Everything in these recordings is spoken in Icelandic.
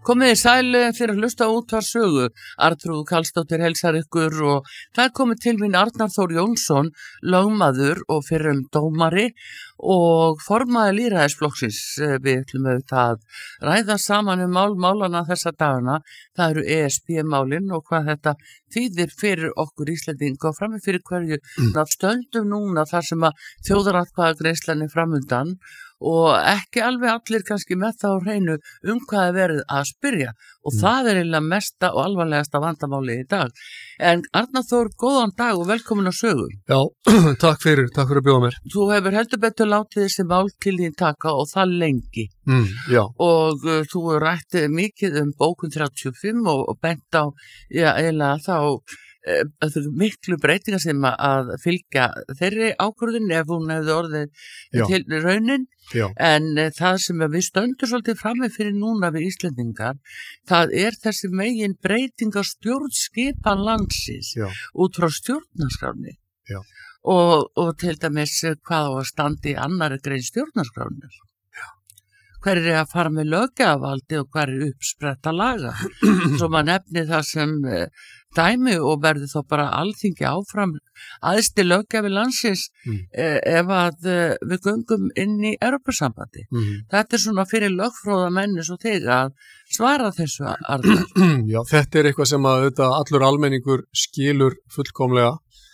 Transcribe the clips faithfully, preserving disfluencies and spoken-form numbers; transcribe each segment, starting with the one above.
Komið þið sæl fyrir að hlusta á Útvarpssögu. Arnþrúður Karlsdóttir heilsar ykkur og það er komið til mín Arnar Þór Jónsson, lögmaður og fyrrum dómari og formaður lýðræðisflokksins. Við ætlum auðvitað að ræða saman um mál málana þessa dagana. Það eru E S B-málin og hvað þetta þýðir fyrir okkur Íslendinga og frammi fyrir hverju mm. stöndum núna þar sem að þjóðaratkvæðagreiðslan er framundan og ekki alveg allir kannski með það á hreinu um hvað er verið að spyrja og mm. það er eiginlega mesta og alvarlegasta vandamáli í dag. En Arnar Þór, góðan dag og velkomin á Sögu. Já, takk fyrir, takk fyrir að bjóða mér. Þú hefur heldur betur látið þessi mál til þín taka og það lengi. Mm, já. Og uh, þú rætti mikið um bókun þrjátíu og fimm og, og bent á, já, eiginlega þá uh, miklu breytingar sem að fylgja þeirri ákvörðun ef hún hefði orðið já. Til raunin. Já. En uh, það sem við stöndum svolítið frammi fyrir núna við Íslendingar, það er þessi megin breyting á stjórnskipan landsins já. Út frá stjórnarskráni og, og til dæmis hvað á að standa í annarri grein stjórnarskráni. Hver er að fara með löggjafarvaldi og hver er uppspretta laga. Svo maður nefni það sem uh, dæmi og verður þá bara alþingi áfram æðsti löggjafi landsins mm. uh, ef að uh, við göngum inn í Evrópusambandi. Mm. Þetta er svona fyrir lögfróða menni svo þig að svara þessu Arnar. Já, þetta er eitthvað sem að þetta, allur almenningur skilur fullkomlega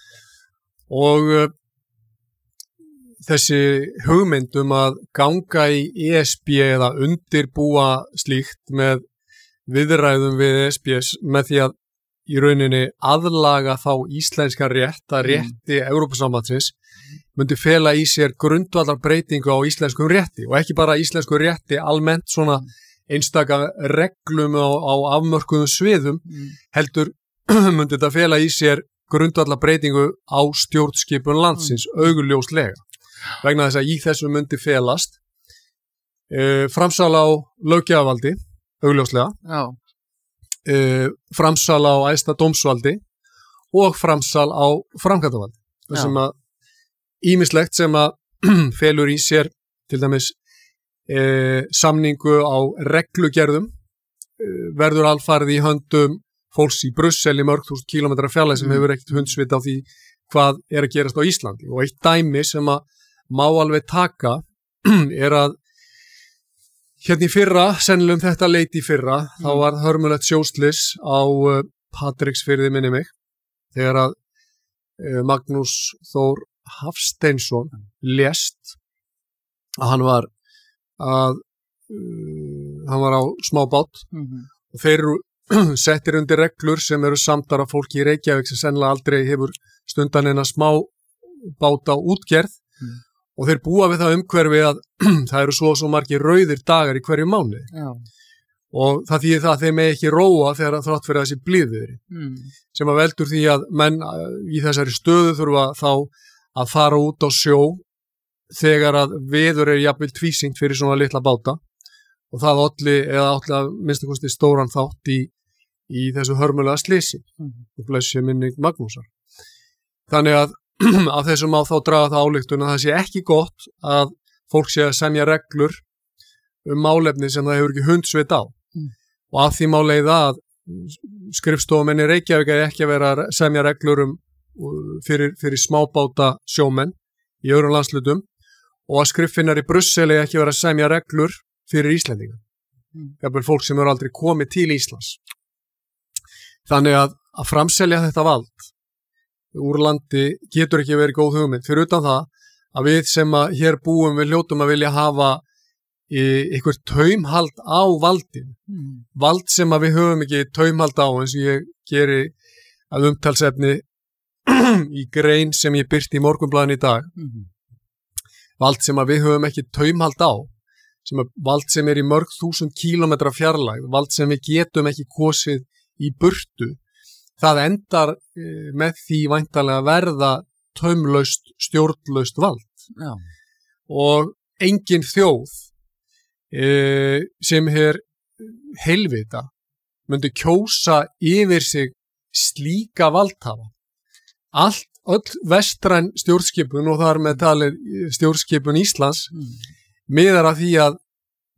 og uh, þessi hugmynd um að ganga í E S B eða undirbúa slíkt með viðræðum við E S B með því að í rauninni aðlaga þá íslenska rétt að rétti mm. Evrópusambandsins myndi fela í sér grundvallar breytingu á íslenskum rétti og ekki bara íslenskum rétti almennt svona einstaka reglum á, á afmörkuðum sviðum mm. heldur myndi þetta fela í sér grundvallar breytingu á stjórnskipun landsins mm. auguljóslega. Vegna þess að í þessu myndi felast e, framsal á löggjafarvaldi, augljóslega, e, framsal á æðsta dómsvaldi og framsal á framkvæmdarvaldi. Sem að ýmislegt sem að felur í sér til dæmis e, samningu á reglugerðum e, verður alfarið í höndum fólks í Brussel í mörg þúsund kílómetra fjarlægð sem mm. hefur ekkert hundsvit á því hvað er að gerast á Íslandi. Og eitt dæmi sem að má alveg taka er að hérna í fyrra, sennilega um þetta leiti í fyrra, mm. þá var hörmulegt sjóslys á uh, Patreksfirði minni mig, þegar að uh, Magnús Þór Hafsteinsson lést að hann var að uh, hann var á smábát mm-hmm. og þeir eru settir undir reglur sem eru samdar af fólki í Reykjavík sem sennilega aldrei hefur stundan eina smábáta útgerð mm. og þeir búa við það umhverfi að það eru svo og svo margir rauðir dagar í hverju mánuði. Já. Og það þýðir það að þeir með ekki róa þegar það þrátt fyrir þessi blíðviðri. Mm. Sem að veldur því að menn í þessari stöðu þurfa þá að fara út á sjó þegar að veður er jafnvel tvísýnt fyrir svona litla báta og það olli eða olli að minnstu kosti stóran þátt í, í þessu hörmulega slysi. Mm. Og blessi minning Magnúsar. Þannig að af þessum á þá draga það ályktun að það sé ekki gott að fólk sé að semja reglur um málefni sem það hefur ekki hundsvit á. Mm. Og af því má leiða að skrifstofumenn í Reykjavík er ekki að vera að semja reglur um fyrir, fyrir smábáta sjómenn í öðrum landslutum og að skriffinnar í Brussel er ekki að vera að semja reglur fyrir Íslendinga. Mm. Jafnvel fólk sem eru aldrei komið til Íslands. Þannig að, að framselja þetta vald úr landi getur ekki verið góð hugmynd. Fyrir utan það að við sem að hér búum við hljótum að vilja hafa eitthvað taumhald á valdin. Mm. Vald sem að við höfum ekki taumhald á eins og ég geri að umtalsefni í grein sem ég birti í Morgunblaðinu í dag. Mm. Vald sem að við höfum ekki taumhald á. Sem að vald sem er í mörg þúsund kílómetra fjarlægð. Vald sem við getum ekki kosið í burtu. Það endar e, með því væntanlega verða taumlaust, stjórnlaust vald. Já. Og engin þjóð e, sem er heilvita myndi kjósa yfir sig slíka valdhafa. Allt, öll vestræn stjórnskipun og þar með talið stjórnskipun Íslands mm. miðar að því að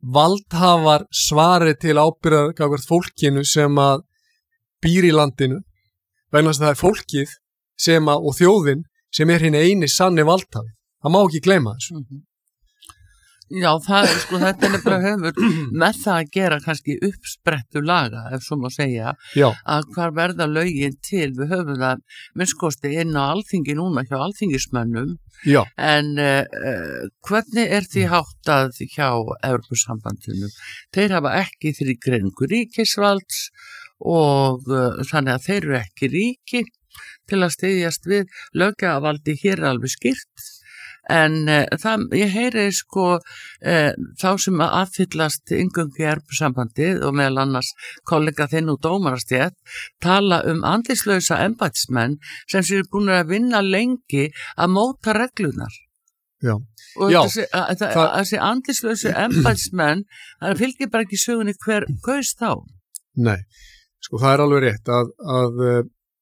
valdhafar svari til ábyrgðar gagnvart fólkinu sem að býr í landinu, vegna þess að það er fólkið sem að, og þjóðin sem er hinn eini sanni valdhafi. Það má ekki gleyma þessu. Mm-hmm. Já, það er sko, þetta er nefnilega hefur með það að gera kannski uppsprettu laga, ef svo má segja, Já. Að hvar verða lögin til, við höfum það minnskosti inn á alþingi núna hjá alþingismönnum, Já. En uh, hvernig er því háttað hjá Evrópusambandinu? Þeir hafa ekki þrígreiningu ríkisvalds og uh, þannig að þeir eru ekki ríki til að styðjast við löggjafarvaldi hér er alveg skýrt. En uh, það, ég heyri sko uh, þá sem að aðfyllast inngöngu í Evrópusambandið og meðal annars kollega þinn og dómarastétt tala um andlislausa embættismenn sem séu búin að vinna lengi að móta reglunar. Já. Og Já, þessi, að, að, það... þessi andlislausu embættismenn, það fylgir bara ekki sögunni hver kaus þá. Nei, sko það er alveg rétt að, að uh,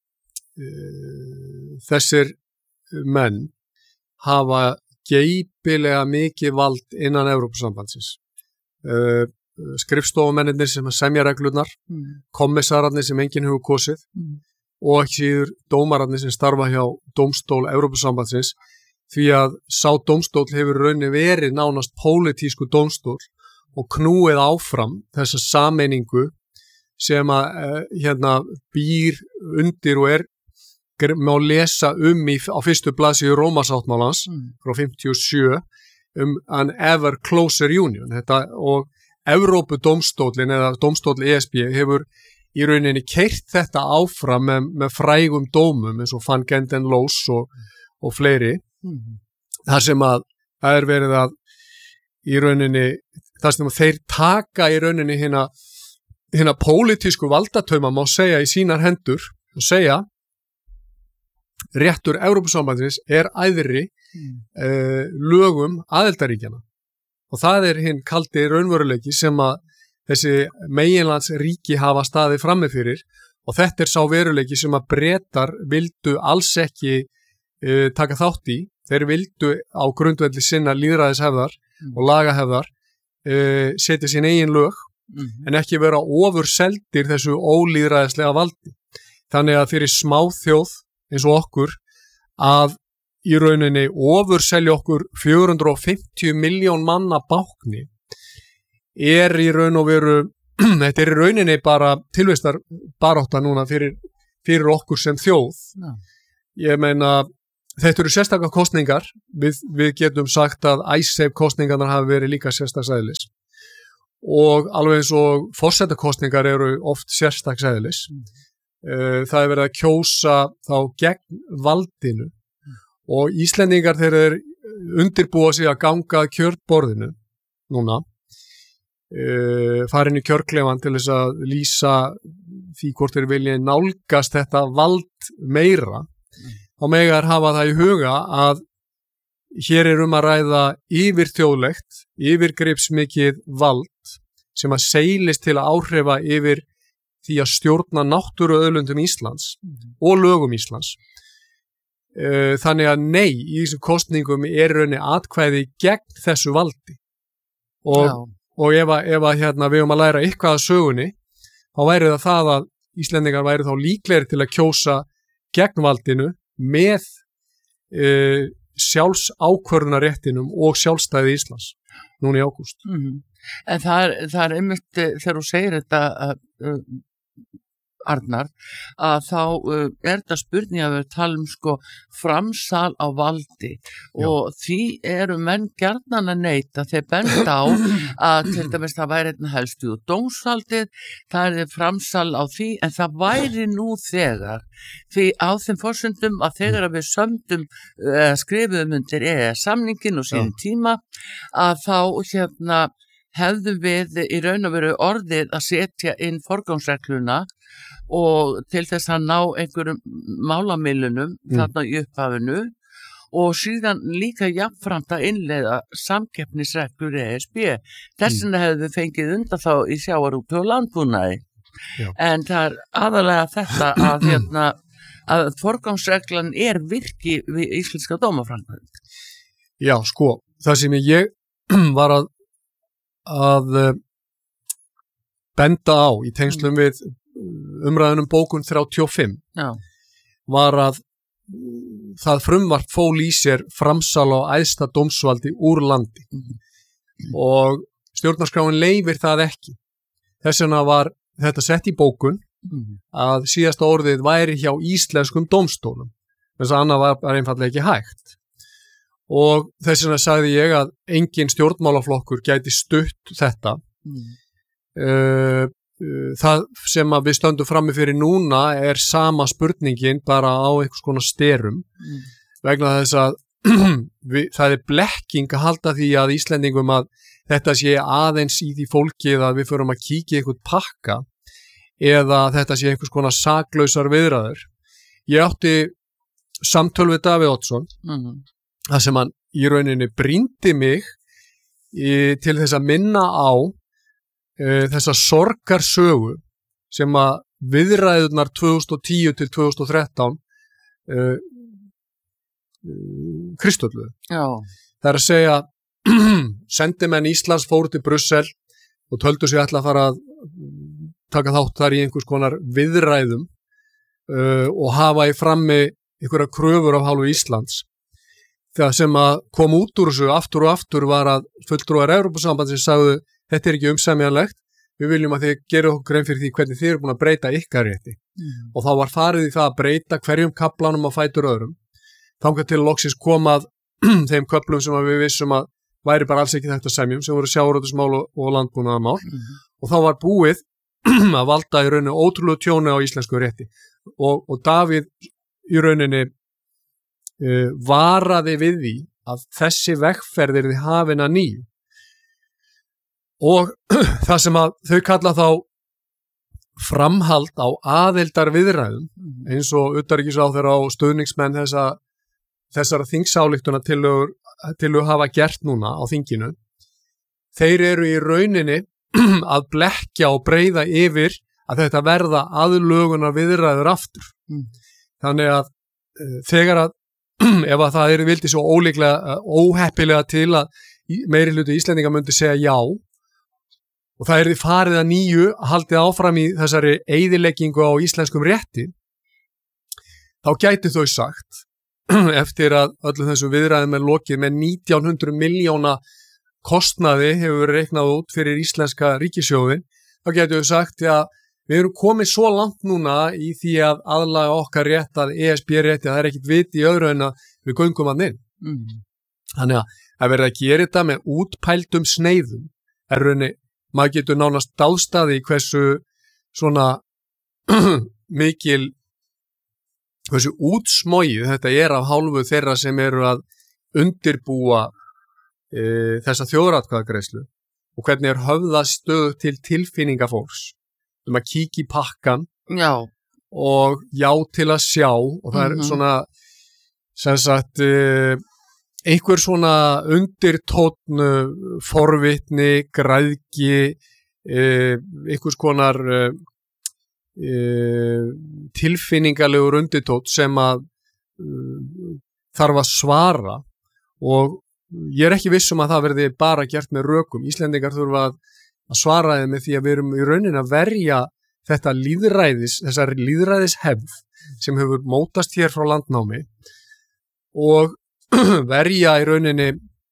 uh, þessir menn hafa geipilega mikið vald innan Evrópusambandsins. Uh, skrifstofumennir sem semja reglurnar, mm. kommissararnir sem enginn hefur kosið mm. og ekki síður dómararnir sem starfa hjá dómstól Evrópusambandsins, því að sá dómstól hefur raunni verið nánast pólitísku dómstól og knúið áfram þessa sameiningu sem að uh, hérna býr undir og er má lesa um í, á fyrstu blaðsíðu Rómarsáttmálans mm. frá fimmtíu og sjö um an ever closer union. Þetta, og Evrópudómstólinn eða dómstóll E S B hefur í rauninni keyrt þetta áfram með, með frægum dómum eins og Van Genden Loos og, og fleiri. Mm. Þar sem að það er verið að í rauninni, þar sem að þeir taka í rauninni hérna hérna pólitísku valdatöma má segja í sínar hendur og segja réttur Evrópusambandsins er æðri mm. uh, lögum aðildarríkjana og það er hinn kaldi raunveruleiki sem að þessi meginlandsríki hafa staðið frammi fyrir og þetta er sá veruleiki sem að Bretar vildu alls ekki uh, taka þátt í. Þeir vildu á grundvelli sinna lýðræðishefðar mm. og lagahefðar uh, setja sín eigin lög mm. en ekki vera ofurseldir þessu ólýðræðislega valdi. Þannig að fyrir smáþjóð eins og okkur að í rauninni ofurselja okkur fjögur hundruð fimmtíu milljón manna bákni er í raun og veru þetta er í rauninni bara tilvistar barátta núna fyrir, fyrir okkur sem þjóð. No. Ég meina þetta eru sérstakar kosningar við, við getum sagt að IceSave kosningarnar hafi verið líka sérstaksæðilis og alveg eins og forsetakosningar eru oft sérstaksæðilis. Mm. Það er verið að kjósa þá gegn valdinu mm. og Íslendingar þeir eru undirbúa sig að ganga að kjörborðinu núna uh, farin í kjörklefan til þess að lýsa því hvort þeir vilja nálgast þetta vald meira mm. þá megar hafa það í huga að hér er um að ræða yfirþjóðlegt, yfirgripsmikið vald sem að seilist til að áhrifa yfir því að stjórna náttúruauðlundum Íslands mm. og lögum Íslands. Þannig að nei, í þessum kosningum er raunni atkvæði gegn þessu valdi. Og, og ef, að, ef að hérna, við höfum að læra eitthvað að sögunni, þá væri það það að Íslendingar væri þá líklegri til að kjósa gegn valdinu með e, sjálfsákvörðunarréttinum og sjálfstæði Íslands núna í ágúst. Mm. En það er, það er einmitt þegar þú segir þetta að uh, Arnar, að þá uh, er þetta spurning að við talum sko framsal á valdi Já. Og því eru menn gjarnan að neita þeir benda á að til dæmis það væri einn helstu og dómsvaldið, það er framsal á því en það væri nú þegar því á þeim forsendum að þegar við sömdum uh, skrifuðum undir E E S-samningin og síðan tíma að þá hérna hefðum við í raun og veru orðið að setja inn forgangsregluna og til þess að ná einhverjum málamilunum mm. þarna í upphafinu og síðan líka jafnframt að innleiða samkeppnisreglur E S B. Þess vegna mm. hefðum við fengið undan þá í sjávarútvegi og landbúnaði. Já. En það er aðalega þetta að, hérna, að forgangsreglan er virki við íslenska dómaframkvæmd. Já, sko, það sem ég var að að uh, benda á í tengslum við umræðunum bókun þrjátíu og fimm Já. var að það frumvarp fól í sér framsal á æðsta dómsvaldi úr landi Mhm. og stjórnarskráin leyfir það ekki. Þess vegna var þetta sett í bókun Mhm. að síðasta orðið væri hjá íslenskum dómstólum, þess að annað var, var einfallega ekki hægt. Og þess vegna sagði ég að engin stjórnmálaflokkur gæti stutt þetta. Mhm. Uh, uh, það sem að við stöndum frammi fyrir núna er sama spurningin bara á einhvers konar styrum Mhm. vegna þess að við, það er blekking að halda því að Íslendingum að þetta sé aðeins í því fólkið að við förum að kíkja einhvern pakka eða þetta sé einhvers konar saklausar viðræður. Ég átti samtöl við Davíð Oddsson Mhm. þar sem hann í rauninni brýndi mig í, til þess að minna á uh, þessa sorgarsögu sem að viðræðurnar tvö þúsund og tíu til tvö þúsund og þrettán uh, uh, kristölluðu. Já. Það er að segja sendimenn Íslands fóru til Brussel og töldu sig ætla að fara að taka þátt þar í einhvers konar viðræðum uh, og hafa í frammi einhverja kröfur af hálfu Íslands. Það sem að kom út úr þessu aftur og aftur var að fulltrúar Evrópusambandsins sagðu þetta er ekki umsemjanlegt, við viljum að þið gerir okkur grein fyrir því hvernig þið eru búin að breyta ykkar rétti. Mhm. Og þá var farið í það að breyta hverjum kaplanum á fætur öðrum. Þangað til loksins komað þeim köplum sem við vissum að væri bara alls ekki þetta semjum, sem voru sjávarútvegsmál og, og landbúnaðarmál. Mhm. Og þá var búið að valda í rauninni ótrúlega tjóni á íslensku rétti. Og, og Davíð í rauninni uh, varaði við því að þessi vegferð yrði hafin að nýju. Og það sem að þau kalla þá framhald á aðildar viðræðum, Mhm. eins og utanríkisráðherra og stuðningsmenn þessa, þessara þingsályktuna til að hafa gert núna á þinginu, þeir eru í rauninni að blekkja og breyða yfir að þetta verða aðlögunar viðræður aftur. Mhm. Þannig að uh, þegar að ef að það er vildi svo ólíklega, uh, óheppilega til að meiri hluti Íslendinga myndi segja já og það er því farið að nýju haldið áfram í þessari eyðileggingu á íslenskum rétti, þá gæti þau sagt eftir að öllum þessum viðræðum er lokið með nítján hundruð milljóna kostnaði hefur verið reiknað út fyrir íslenska ríkissjóðin, þá gæti þau sagt að við erum komið svo langt núna í því að aðlaga okkar rétt að E S B rétti að það er ekkit vit í öðru en að við göngum að inn. Mhm. Þannig að að verða að gera þetta með útpældum sneiðum er rauninni, maður getur nánast dáðstaði hversu svona mikil hversu útsmogið þetta er af hálfu þeirra sem eru að undirbúa e, þessa þjóðaratkvæðagreiðslu og hvernig er höfðað stöðu til tilfinninga fólks um að kíkja í pakkan Já. og já til að sjá og það er Mhm. svona sem sagt e, einhver svona undirtónn forvitni, græðgi e, einhvers konar e, e, tilfinningalegur undirtónn sem að e, þarf að svara og ég er ekki viss um að það verði bara gert með rökum. Íslendingar þurfa að að svara þeim með því að við erum í rauninni að verja þetta líðræðis, þessar líðræðishefð sem hefur mótast hér frá landnámi og verja í rauninni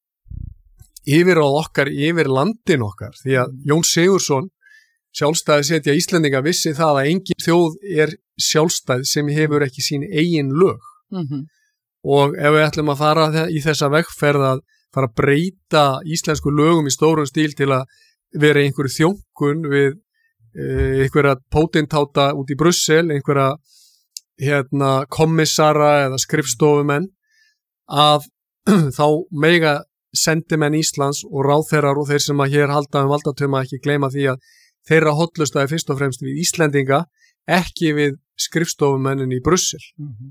yfir á okkar, yfir landin okkar, því að Jón Sigurðsson sjálfstæði setja Íslendinga vissi það að engin þjóð er sjálfstæð sem hefur ekki sín eigin lög Mhm. og ef við ætlum að fara í þessa vegferð að fara að breyta íslensku lögum í stórum stíl til að vera einhverju þjónkun við e, einhverja pótintáta út í Brussel, einhverja hérna, kommissara eða skrifstofumenn að þá mega sendimenn Íslands og ráðherrar og þeir sem að hér halda um valdatöma ekki gleyma því að þeirra hotlustaði fyrst og fremst við Íslendinga, ekki við skrifstofumennin í Brussel. Mhm.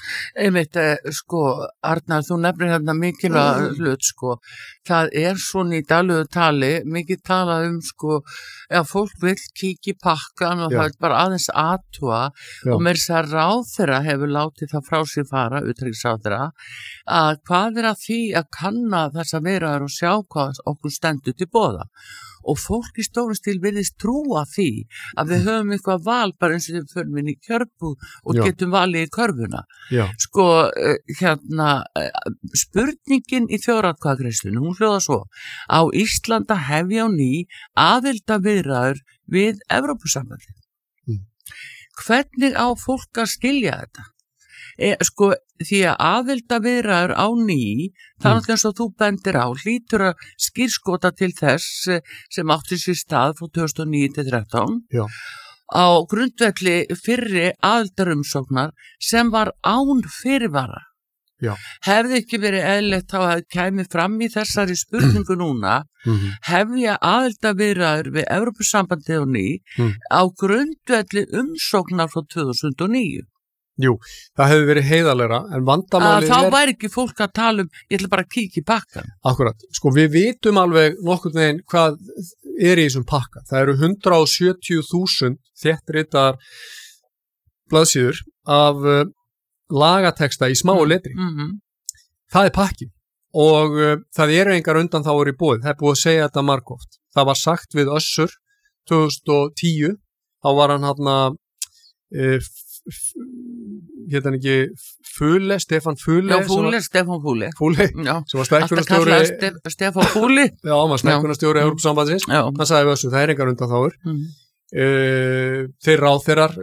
Einmitt, eh, sko, Arnar, þú nefnir hérna mikilvæga Mm. hlut, sko. Það er svona í daglegu tali, mikið talað um, sko, ef fólk vill kíkja í pakkan og Já. það er bara aðeins aðtúa Já. og meira þess að ráðherra hefur látið það frá sér fara, utanríkisráðherra, að hvað er að því að kanna þessa veirar og sjá hvað okkur stendur til boða. Og fólk í stórum stíl virðist trúa því að við höfum eitthvað val bara eins og við förum inn í kjörbúð og Já. getum valið í körfuna. Já. Sko, eh, hérna, eh, spurningin í þjóðaratkvæðagreiðslunni, hún hljóðar svo: á Íslandi að hefja á ný aðildarviðræður við Evrópusambandið. Mm. Hvernig á fólk að skilja þetta? E, sko, því að aðildarviðræður á ný, það er náttúrulega eins og þú bendir á, hlýtur að skírskota til þess eh, sem átti sér stað frá tvö þúsund og níu til þrettán Já. á grundvelli fyrri aðildarumsóknar sem var án fyrirvara. Já. Hefði ekki verið eðlilegt þá að kæmi fram í þessari spurningu núna, Mm-hmm. hefja aðildarviðræður við Evrópusambandið á ný Mm. á grundvelli umsóknar frá tvö þúsund og níu. Jú, það hefur verið heiðarlegra, en Að vandamálið þá er... væri ekki fólk að tala um, ég ætla bara að kíkja í pakkan. Akkurat, sko við vitum alveg nokkurn veginn hvað er í þessum pakka. Það eru hundrað og sjötíu þúsund þéttritar blaðsíður af uh, lagateksta í smáu letri. Mm-hmm. Það er pakki og uh, það eru engar undanþágur í boði. Það er búið að segja þetta margoft. Það var sagt við Össur tvö þúsund og tíu, þá var hann hann að uh, hétt hann ekki Fule, Stefán Fule Já, Fúli, Stefán Fúli. Fúli, Já, sem var alltaf stækkunarstjóri kallaði Stef, Stefán Fúli. Já, hann var stækkunarstjóri Evrópusambandsins. Já. Hann sagði við Össur, það er engar undanþágur. Mm. Uh, þeir ráðherrar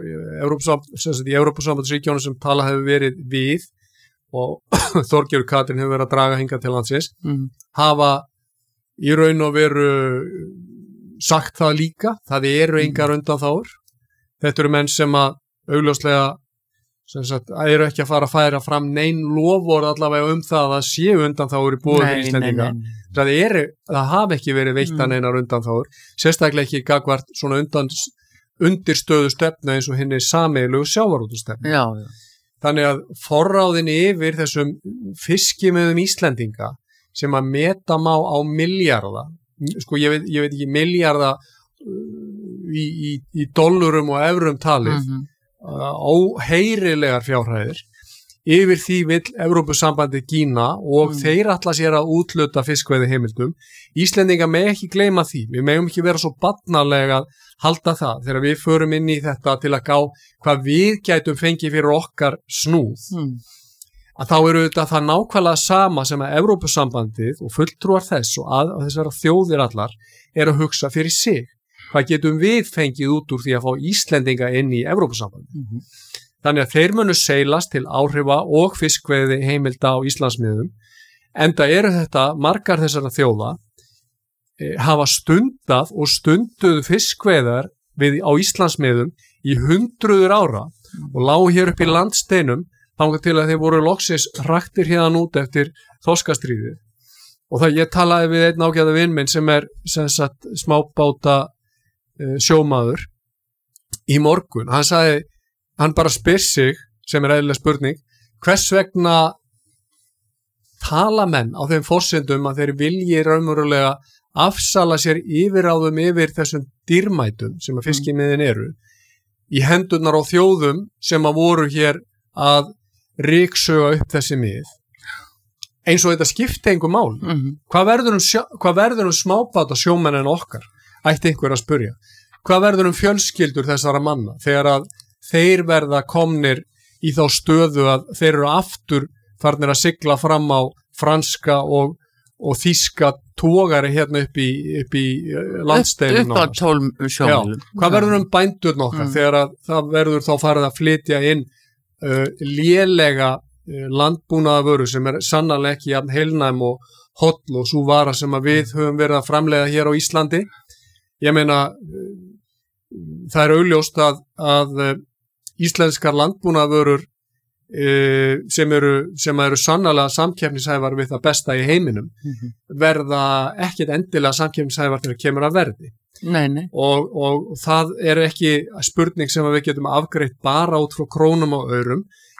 í Evrópusambandsríkjónum sem tala hefur verið við og Þorgerður Katrín hefur verið að draga hingað til landsins Mm. hafa í raun og veru sagt það líka, það eru engar undanþágur. Þetta eru menn sem að augljóslega sem sagt, eru ekki að fara að færa fram nein lofvörð allavega um það að séu undanþágur í boði fyrir Íslendinga. Nei, nei, nei. Það, eru, það hafi ekki verið veittan Mm. einar undanþágur, sérstaklega ekki gagvart svona undan, undirstöðu stefnu eins og henni sameiginlegu sjávarútvegstefnu. Já, já. Þannig að forráðin yfir þessum fiskimiðum Íslendinga sem að meta má á milljarða, sko ég veit, ég veit ekki milljarða í, í, í dollurum og evrum talið, Mm-hmm. óheyrilegar fjárhæðir. Yfir því vill Evrópusambandið gína og Mm. þeir ætla sér að útluta fiskveiði heimildum. Íslendinga með ekki gleyma því. Við megum ekki vera svo barnalega að halda það þegar við förum inn í þetta til að gá hvað við gætum fengið fyrir okkar snúð. Mm. Að þá eru þetta það nákvæmlega sama sem að Evrópusambandið og fulltrúar þess og að, að þessara þjóðir allar er að hugsa fyrir sig. Hvað getum við fengið út úr því að fá Íslendinga inn í Evrópusambandið? Mm-hmm. Þannig að þeir munu seilast til áhrifa og fiskveiði heimilda á Íslandsmiðum. Enda eru þetta margar þessara þjóða e, hafa stundað og stunduð fiskveiðar við, á Íslandsmiðum í hundruður ára og lágu hér upp í landsteinum þangað til að þeir voru loksins hraktir hérna út eftir þorskastríðið. Og það ég talaði við einn ágæða vinn minn sem er sem sagt, smábáta e, sjómaður í morgun. Hann sagði Hann bara spyr sig, sem er eðlileg spurning, hvers vegna tala menn á þeim forsendum að þeir vilji raunverulega afsala sér yfiráðum yfir þessum dýrmætum sem að fiskimiðin eru í hendurnar á þjóðum sem að voru hér að ryksuga upp þessi mið. Eins og þetta skipti einhver mál. Mm-hmm. Hvað verður um, sjó, hvað verður um smábáta sjómenn en okkar? Ætti einhver að spurja. Hvað verður um fjölskyldur þessara manna þegar að þeir verða komnir í þá stöðu að þeir eru aftur farnir að sigla fram á franska og, og þýska togari hérna upp í, upp í landsteinum. Upp á tólf sjómilum. Hvað verður um bændur nokkar mm. þegar að það verður þá farið að flytja inn uh, lélega uh, landbúnaðavöru sem er sannarlega ekki jafn heilnæm og holl og svo vara sem að við höfum verið að framleiða hér á Íslandi. Ég meina, uh, það er augljóst að, að íslenskar landbúnaðavörur e, sem eru, sem eru sannarlega samkeppnishæfar við það besta í heiminum Mm-hmm. verða ekkit endilega samkeppnishæfar þegar kemur að verði. Nei, nei. Og, og það er ekki spurning sem við getum afgreitt bara út frá krónum og aurum,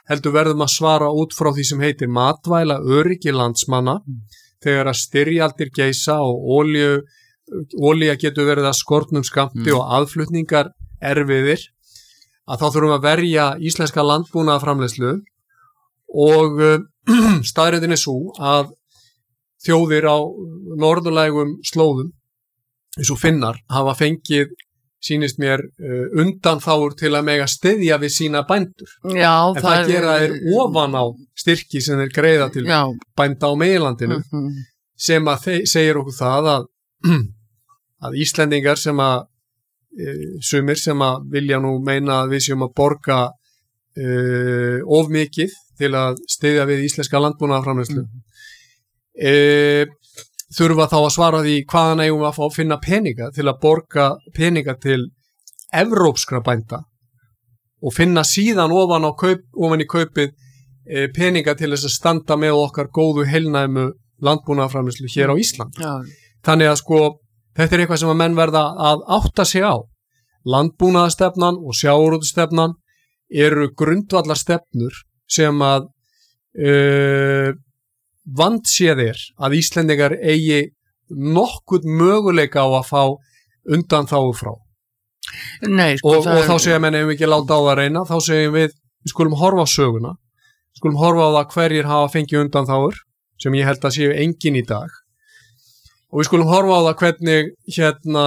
heldur verðum að svara út frá því sem heitir matvæla öryggi landsmanna mm. þegar að styrjaldir geisa og olíu, olía getur verið að skortnum skammti mm. og aðflutningar erfiðir, að þá þurfum að verja íslenska landbúnaðarframleiðslu og uh, staðreyndin er svo að þjóðir á norðurlægum slóðum eins og Finnar hafa fengið, sýnist mér, uh, undanþágur til að mega styðja við sína bændur. Já, en það, það gera þeir ofan á styrki sem þeir greiða til já. Bænda á meginlandinu mm-hmm. sem að þeir segir okkur það að, að Íslendingar sem að uh, sumir sem að vilja nú meina að við séum að borga uh, of mikið til að styðja við íslenska landbúnaðarframleiðslu mm-hmm. uh, þurfa þá að svara því hvaðan eigum við að fá að finna peninga til að borga peninga til evrópskra bænda og finna síðan ofan, á kaup, ofan í kaupið e, peninga til þess að standa með okkar góðu heilnæmu landbúnaðarframleiðslu hér á Ísland. Já. Þannig að sko, þetta er eitthvað sem að menn verða að átta sig á. Landbúnaðarstefnan og sjávarútvegsstefnan eru grundvallarstefnur sem að e, vandséð er að Íslendingar eigi nokkuð möguleika á að fá undanþágu frá. Nei, sko, og, og þá segja menn ef við ekki láta á það reyna, þá segjum við, við skulum horfa á söguna, við skulum horfa á það hverjir hafa fengið undanþágur, sem ég held að séu engin í dag, og við skulum horfa á það hvernig hérna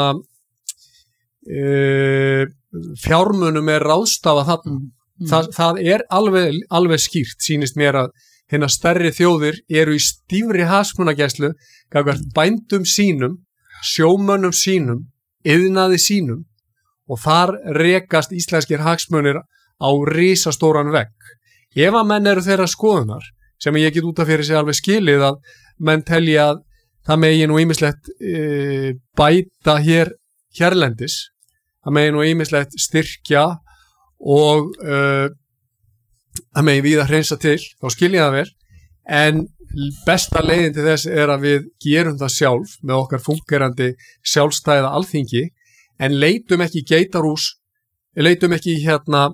e, fjármunum er ráðstafað þarna. Mm. Það, það er alveg, alveg skýrt, sýnist mér að hérna stærri þjóðir eru í stífri hagsmunagæslu gagnvart bændum sínum, sjómönnum sínum, iðnaði sínum og þar rekast íslenskir hagsmunir á risastóran vegg. Ef að menn eru þeirra skoðunar, sem ég get út af fyrir sig alveg skilið að menn telja að það megi nú ýmislegt e, bæta hér hérlendis, það megi nú ýmislegt styrkja og e, það megi við að hreinsa til, þá skilja það vel, en besta leiðin til þess er að við gerum það sjálf með okkar fungerandi sjálfstæða alþingi, en leitum ekki geitarhús, leitum ekki hérna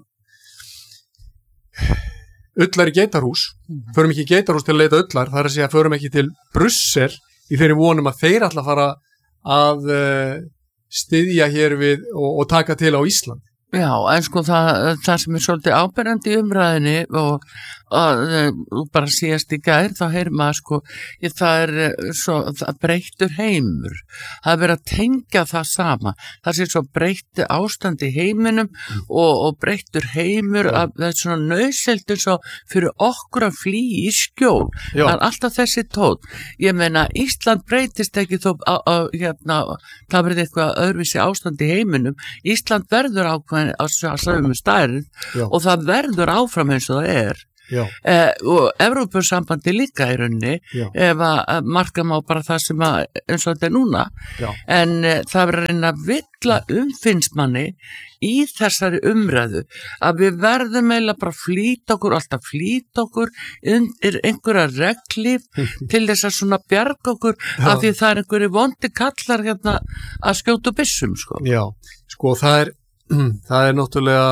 ullar í geitarhús, förum ekki í geitarhús til að leita ullar, það er að segja förum ekki til Brussel í þeirri vonum að þeir ætla að fara að uh, styðja hér við og, og taka til á Ísland. Já, en sko það, það sem er svolítið áberandi í umræðinni og, og, og bara síðast í gær, þá heyrir maður sko, ég, það er svo það breyttur heimur, það er verið að tengja það sama, það sé svo breytti ástand í heiminum mm. og, og breyttur heimur, að, það er svona nauðsynlegt svo fyrir okkur að flýja í skjól, Já. Það er alltaf þessi tótt, ég meina Ísland breytist ekki þó á, á, hérna, það verið eitthvað öðruvísi ástand í heiminum, Ísland verður ákveð á sömu stærð og það verður áfram eins og það er eh, og Evrópusambandi líka í rauninni ef að marka má bara það sem að eins og þetta er núna Já. En eh, það verður að reyna að villa umfinnsmanni í þessari umræðu að við verðum eiginlega bara flýta okkur, alltaf flýta okkur undir einhverja reglíf til þess að svona bjarga okkur Já. Af því það er einhverju vondi kallar hérna að skjóta byssum sko. Já, sko það er það er náttúrulega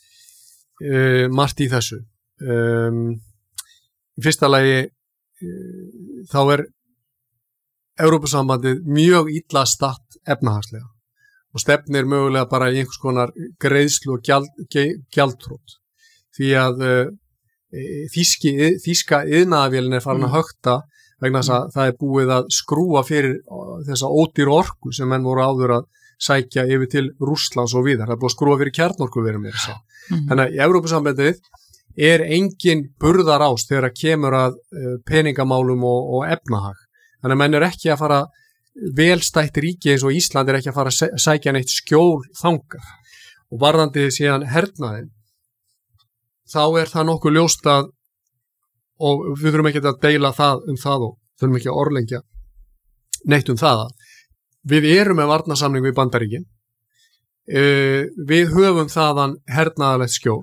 uh, margt í þessu. Um, í fyrsta lagi uh, þá er Evrópusambandið mjög illa statt efnahagslega og stefnir mögulega bara í einhvers konar greiðslu og gjald, gjaldtrótt því að uh, þýski, þýska iðnaðarvélin er farin að högta vegna þess að það er búið að skrúa fyrir þessa ódýru orku sem menn voru áður að sækja yfir til Rússlands og víðar. Það er búið að skrúa fyrir kjarnorkuverum mér þess að. Mm-hmm. Þannig að í Evrópusambandið er engin burðarás þegar að kemur að uh, peningamálum og, og efnahag. Þannig að menn er ekki að fara velstætt ríki eins og Ísland er ekki að fara að sækja neitt skjól þangað. Og varðandi síðan hernaðin, þá er það nokkuð ljóst að, og við þurfum ekki að deila það um það og þurfum ekki að orðlengja neitt um það að við erum með varnarsamningu í Bandaríkin, uh, við höfum þaðan hernaðarlegt skjól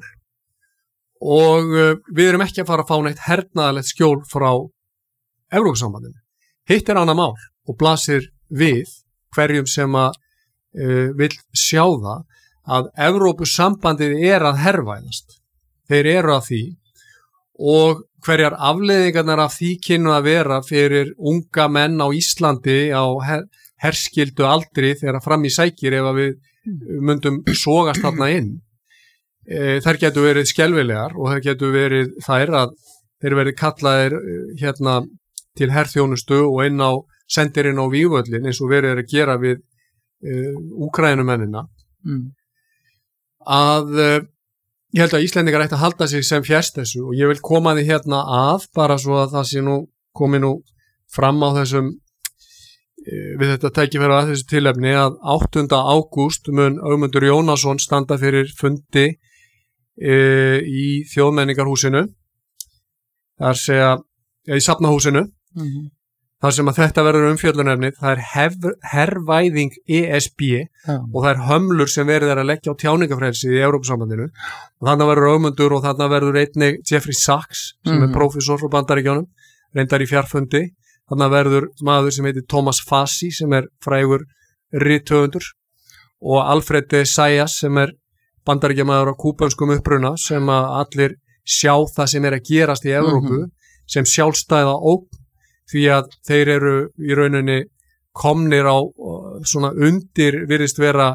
og uh, við erum ekki að fara að fá neitt hernaðarlegt skjól frá Evrópusambandinu. Hitt er annað mál og blasir við hverjum sem að uh, vill sjá það að Evrópusambandið er að hervæðast. Þeir eru að því og hverjar afleiðingarnar af því kynnu að vera fyrir unga menn á Íslandi á her herskildu aldri þegar fram í sækir ef að við myndum sogast þarna inn. E, þær getur verið skelfilegar og þær getur verið þær að þeir verið kallaðir hérna til herþjónustu og inn á sendirinn á vígvöllin eins og verið er að gera við uh, Úkrænumennina mm. að uh, ég held að Íslendingar ætti að halda sig sem fjærst þessu og ég vil koma því hérna að bara svo að það sé nú komi nú fram á þessum uh, við þetta tækifæri að þessu tilefni að áttunda ágúst mun Ögmundur Jónasson standa fyrir fundi uh, í Þjóðmenningarhúsinu þar segja í Safnahúsinu mm-hmm. þar sem að þetta verður umfjöllunarefnið, það er hef, hervæðing E S B yeah. og það er hömlur sem verður að leggja á tjáningafrelsi í Evrópusambandinu og þannig verður Ögmundur og þannig verður einnig Jeffrey Sachs sem mm-hmm. er prófessor frá Bandaríkjunum, reyndar í fjarfundi, þannig verður maður sem heitir Thomas Fassi sem er frægur rithöfundur og Alfred de Zayas sem er Bandaríkjamaður á kúbönskum uppruna sem að allir sjá það sem er að gerast í Evrópu mm-hmm. sem sjálfstæða ógn því að þeir eru í rauninni komnir á svona undir virðist vera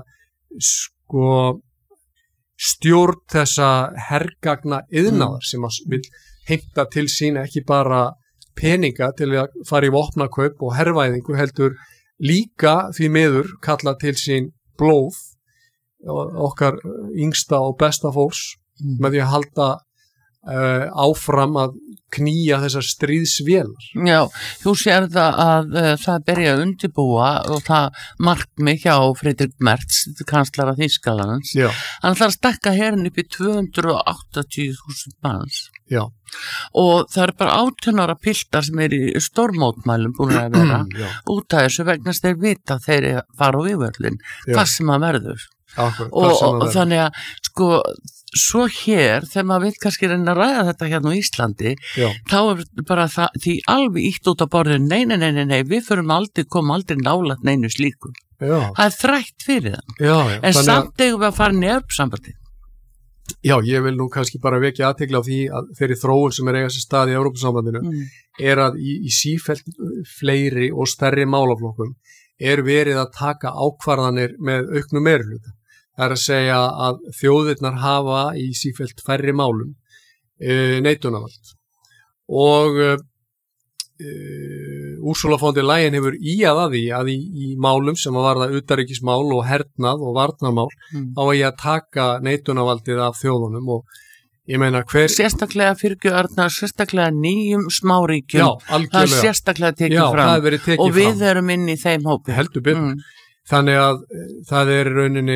sko stjórn þessa hergagna iðnaðar mm. sem að vil heimta til sín ekki bara peninga til að fara í vopnakaup og hervæðingu heldur líka því miður kalla til sín blóð okkar yngsta og besta fólks mm. með því að halda uh, áfram að knýja þessar stríðsvélar. Já, þú sér það að uh, það byrja að undirbúa og það markmið hjá Friedrich Merz, kanslara Þýskalands. Já. Hann þarf að stakka herinn upp í tvö hundruð áttatíu þúsund manns. Já. Og það er bara átján ára piltar sem er í stórmótmælum búin að vera út af þessu vegna þeir vita að þeir fara á vígvöllin, hvað sem að verður. Akkur, og, og, og þannig að sko svo hér þegar maður vil kannski reyna að ræða þetta hérna á Íslandi já. Þá er bara það, því alveg ítt út á borðinu nei, nei, nei, nei, nei, við förum aldrei koma aldrei nálægt neinu slíkum já. Það er þrætt fyrir það já, já. En samt eigum við að fara nefn sambandi. Já, ég vil nú kannski bara vekja athygli á því að þeirri þróun sem er eiga sér stað í Evrópusambandinu mm. er að í, í sífellt fleiri og stærri málaflokkum er verið að taka ákvarðanir með auknum meirihluta. Það er að segja að þjóðirnar hafa í sífellt færri málum e, neitunarvald og e, Ursula von der Leyen hefur íað að því að í, í málum sem að varða utanríkismál og hernað og varnarmál mm. á að ég að taka neitunarvaldið af þjóðunum og ég meina hver... Sérstaklega fyrirgjöðarna, sérstaklega nýjum smáríkjum, Já, það er sérstaklega tekið Já, fram tekið og við fram. erum inn í þeim hópi. Heldur betur. Mm. Þannig að það er rauninni,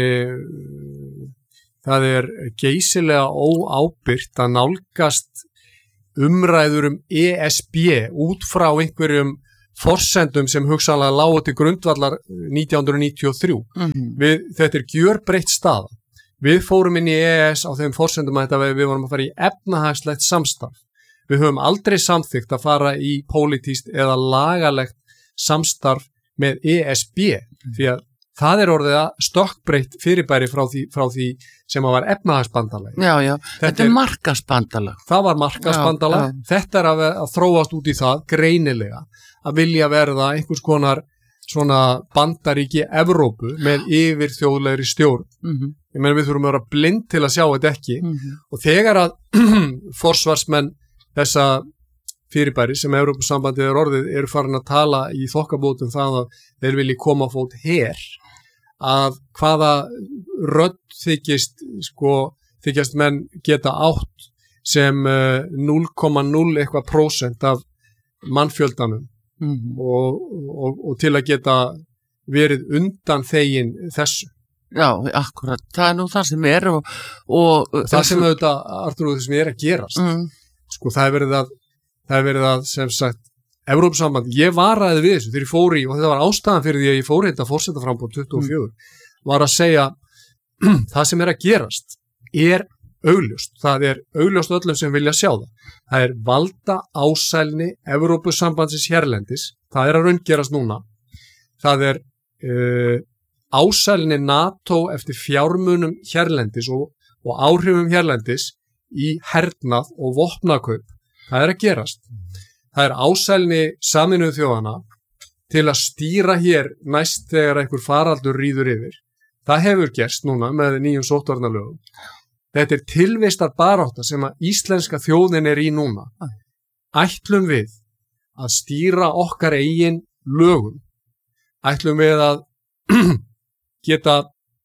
það er geysilega óábyrgt að nálgast umræður um E S B út frá einhverjum forsendum sem hugsanlega lágu til grundvallar nítján hundruð níutíu og þrjú. Mm-hmm. Við, þetta er gjörbreytt staða. Við fórum inn í E E S á þeim forsendum að þetta við vorum að fara í efnahagslegt samstarf. Við höfum aldrei samþykkt að fara í pólitískt eða lagalegt samstarf með E S B því að það er orðið að stokkbreytt fyrirbæri frá því, frá því sem að var efnahagsbandalag. Já, já, þetta, þetta er markaðsbandalag. Það var markaðsbandalag. Þetta er að, að þróast út í það greinilega að vilja verða einhvers konar svona bandaríki Evrópu með yfirþjóðlegri stjórn. Mm-hmm. Ég meina við þurfum að vera blind til að sjá þetta ekki mm-hmm. og þegar að forsvarsmenn þessa fyrirbæri sem Evrópusambandið er orðið eru farin að tala í þokkabótum það að þeir vilji koma á fót her að hvaða rödd þykist sko, þykjast menn geta átt sem uh, núll komma núll eitthvað prósent af mannfjöldanum mm-hmm. og, og, og til að geta verið undan þegin þessu. Já, akkurat, það er nú það sem er og, og það sem auðvitað, Artur, það sem er að gerast mm. sko það er verið að Það er verið að, sem sagt, Evrópusamband, ég varaði við þessu þegar ég fór í, og þetta var ástæðan fyrir því að ég fór hérna forsetaframboð tuttugu og fjögur, mm. var að segja, það sem er að gerast er augljóst. Það er augljóst öllum sem vilja sjá það. Það er valda ásælni Evrópusambandsins hérlendis, það er að raungerast núna. Það er uh, ásælni NATO eftir fjármunum hérlendis og, og áhrifum hérlendis í hernað og vopnakaup Það er að gerast. Það er ásælni Sameinuðu þjóðanna til að stýra hér næst þegar einhver faraldur ríður yfir. Það hefur gerst núna með nýjum sóttvarnalögum. Þetta er tilvistar barátta sem að íslenska þjóðin er í núna. Ætlum við að stýra okkar eigin lögum? Ætlum við að geta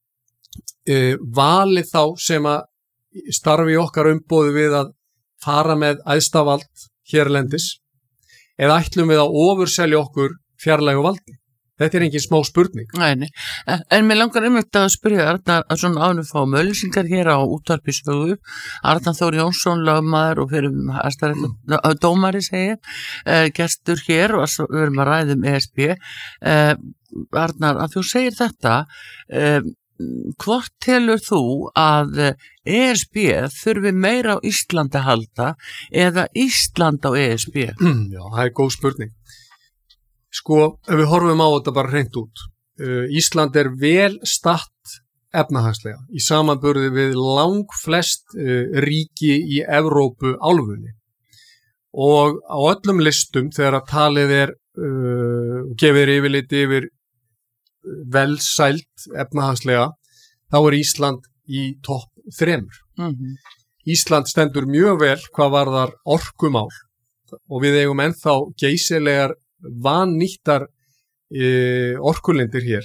e, valið þá sem að starfi okkar umboði við að fara með æðstavald hérlendis? Eða ætlum við að ofurselja okkur fjarlægu valdi? Þetta er engin smá spurning. Nei, nei. En mér langar einmitt að spyrja Arnar að svona ánum fá mölusingar hér á útvarpisvögu. Arnar Þór Jónsson, lögmaður og fyrir mm. dómari segir, eh, gestur hér og við erum að ræðum E S B. Eh, Arnar, að þú segir þetta, eh, hvort telur þú að E S B þurfi meira á Íslandi að halda eða Ísland á E S B? Já, það er góð spurning. Sko, ef við horfum á þetta bara hreint út, uh, Ísland er vel statt efnahagslega í samanburði við langflest uh, ríki í Evrópu álfunni og á öllum listum þegar að talið er uh, gefið yfirlit yfir velsælt efnahagslega, þá er Ísland í topp þremur. Mm-hmm. Ísland stendur mjög vel hvað varðar orkumál og við eigum ennþá geysilegar vannýttar e, orkulindir hér.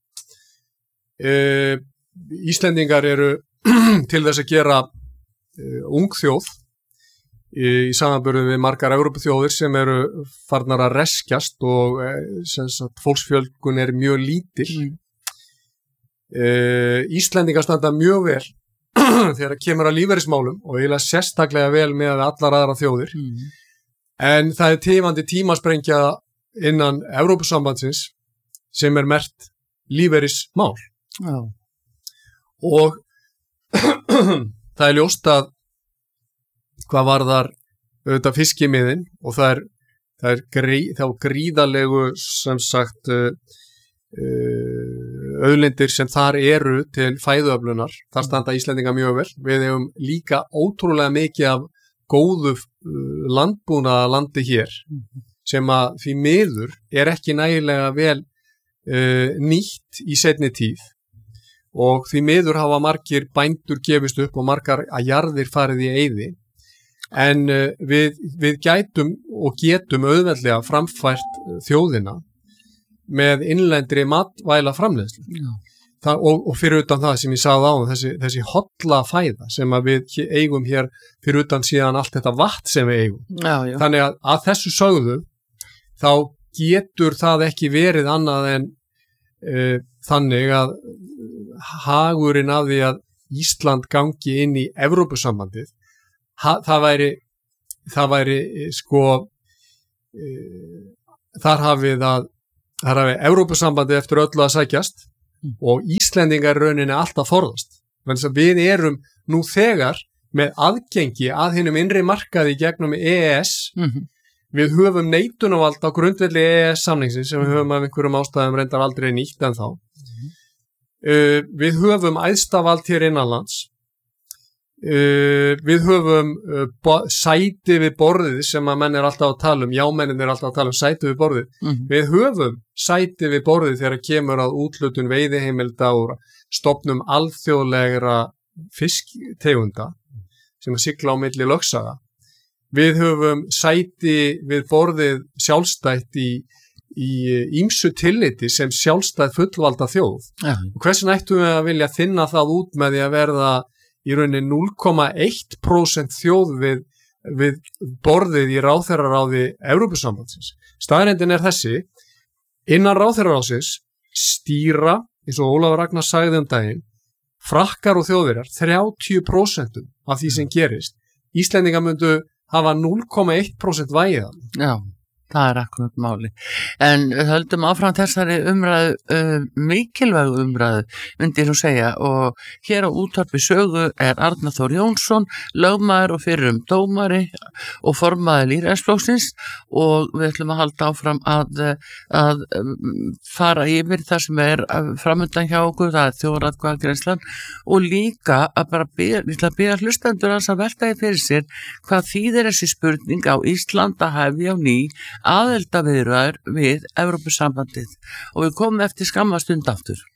E, Íslendingar eru til þess að gera e, ung þjóð e, í samanburði við margar Evrópuþjóðir sem eru farnar að reskjast og e, sem sagt, fólksfjölgun er mjög lítil. Mm. E, Íslendingar standa mjög vel þegar kemur að lífeyrismálum og eiginlega sérstaklega vel með allar aðra þjóðir. Mm. En það er tifandi tímasprengja innan Evrópusambandsins sem er merkt lífeyrismál. Já. Og það er ljóst að hvað varðar auðvitað fiskimiðin og það er, það er grí, þá gríðalegu sem sagt uh, uh, auðlindir sem þar eru til fæðuöflunar. Þar standa Íslendinga mjög vel. Við hefum líka ótrúlega mikið af góðu uh, landbúnaða landi hér sem að því miður er ekki nægilega vel uh, nýtt í seinni tíð og því miður hafa margir bændur gefist upp og margar að jarðir farið í eyði en uh, við, við gætum og getum auðveldlega framfært þjóðina með innlendri matvæla framleiðslu. Já. Það, og, og fyrir utan það sem ég sagði á þessi, þessi holla fæða sem að við eigum hér fyrir utan síðan allt þetta vatn sem við eigum. Já, já. Þannig að, að þessu sögðu þá getur það ekki verið annað en uh, þannig að hagurinn af því að Ísland gangi inn í Evrópusambandið ha, það væri það væri sko uh, þar hafið að þar hafið Evrópusambandið eftir öllu að sækjast og Íslendingar rauninni alltaf forðast. Þannig að við erum nú þegar með aðgengi að hinum innri markaði gegnum E E S. Mm-hmm. Við höfum neitunarvald á grundvelli E E S samningsins sem við höfum af einhverjum ástæðum reyndar aldrei nýtt en þá. Mm-hmm. Uh, við höfum æðstavald hér innanlands. Uh, við höfum uh, bo- sæti við borðið sem að menn er alltaf að tala um, jámennin er alltaf að tala um sæti við borðið. Mm-hmm. Við höfum sæti við borðið þegar kemur að úthlutun veiðiheimilda og stofnum alþjóðlegra fisktegunda sem að sigla á milli lögsaga. Við höfum sæti við borðið sjálfstætt í í ýmsu tilliti sem sjálfstætt fullvalda þjóð. Ja. Og hversu ættum við að vilja þinna það út með því að verða í rauninni núll komma eitt prósent þjóð við, við borðið í ráðherraráði Evrópusambandsins. Staðreyndin er þessi, innan ráðherraráðsins stýra, eins og Ólafur Ragnar sagði um daginn, frakkar og þjóðverjar þrjátíu prósent af því sem gerist. Íslendingar myndu hafa núll komma eitt prósent vægiðan. Já. Það er akkurat máli. En höldum áfram þessari umræðu, uh, mikilvægu umræðu, myndi ég nú segja, og hér á Útvarpi Sögu er Arnar Þór Jónsson, lögmaður og fyrrum dómari og formaður Lýðræðisflokksins, og við ætlum að halda áfram að, að fara yfir það sem er framundan hjá okkur, það er þjóðaratkvæðagreiðslan, og líka að bara byrja, ég ætla að byrja hlustendur að velta því fyrir sér hvað þýðir þessi spurning á Ísland að hefja á ný aðeldaviðræður við Evrópusambandið, og við komum eftir skamma stund aftur.